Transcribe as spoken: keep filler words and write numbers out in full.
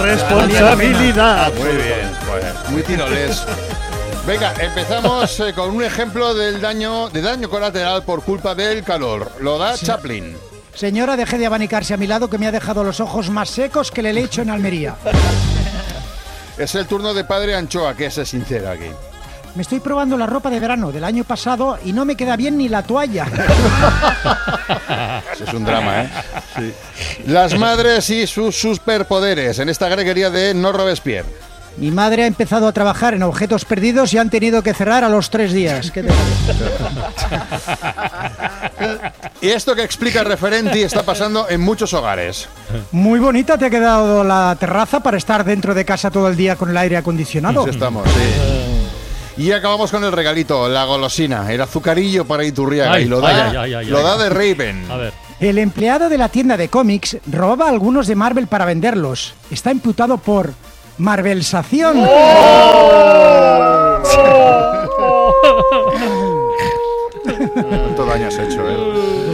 responsabilidad. Muy bien, pues, muy tiroles. Venga, empezamos eh, con un ejemplo del daño, de daño colateral por culpa del calor. Lo da sí. Chaplin. Señora, deje de abanicarse a mi lado, que me ha dejado los ojos más secos que el helecho en Almería. Es el turno de Padre Anchoa, que es sincero aquí. Me estoy probando la ropa de verano del año pasado y no me queda bien ni la toalla. Eso es un drama, ¿eh? Sí. Las madres y sus superpoderes en esta greguería de No Robespierre. Mi madre ha empezado a trabajar en objetos perdidos y han tenido que cerrar a los tres días. ¿Qué te parece? Y esto que explica el referente está pasando en muchos hogares. Muy bonita te ha quedado la terraza para estar dentro de casa todo el día con el aire acondicionado. Sí, estamos, sí. Y acabamos con el regalito, la golosina, el azucarillo para Iturriaga. Ay, y lo da, ay, ay, ay, lo da de Raven. A ver. El empleado de la tienda de cómics robaba algunos de Marvel para venderlos. Está imputado por Marvelsación. ¿Cuánto daño has hecho, eh?